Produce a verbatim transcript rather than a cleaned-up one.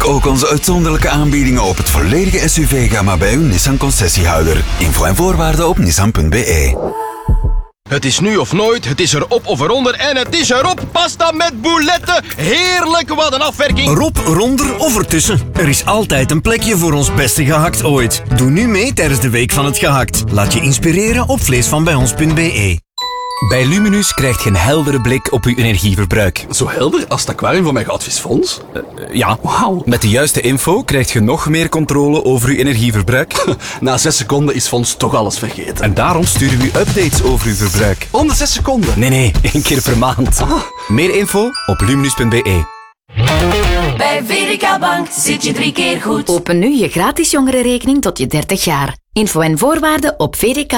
ook onze uitzonderlijke aanbiedingen op het volledige S U V-gamma bij uw Nissan-concessiehouder. Info en voorwaarden op nissan punt b e. Het is nu of nooit, het is erop of eronder en het is erop. Pasta met bouletten. Heerlijk, wat een afwerking. Erop, eronder of ertussen. Er is altijd een plekje voor ons beste gehakt ooit. Doe nu mee tijdens de Week van het Gehakt. Laat je inspireren op vleesvanbijons punt b e. Bij Luminus krijg je een heldere blik op uw energieverbruik. Zo helder als het aquarium van mijn goudvisfonds? Uh, ja. Wauw. Met de juiste info krijg je nog meer controle over uw energieverbruik. Na zes seconden is Fons toch alles vergeten. En daarom sturen we u updates over uw verbruik. Om de zes seconden? Nee, nee, één keer per maand. Ah. Meer info op luminus punt b e. Bij V D K Bank zit je drie keer goed. Open nu je gratis jongerenrekening tot je dertig jaar. Info en voorwaarden op v d k